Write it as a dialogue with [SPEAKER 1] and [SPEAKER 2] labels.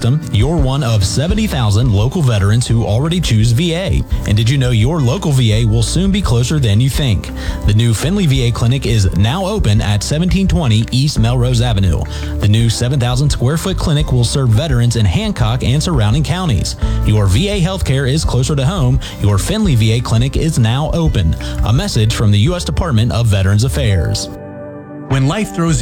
[SPEAKER 1] system, you're one of 70,000 local veterans who already choose VA. And did you know your local VA will soon be closer than you think? The new Findlay VA Clinic is now open at 1720 East Melrose Avenue. The new 7,000 square foot clinic will serve veterans in Hancock and surrounding counties. Your VA healthcare is closer to home. Your Findlay VA Clinic is now open. A message from the U.S. Department of Veterans Affairs.
[SPEAKER 2] When life throws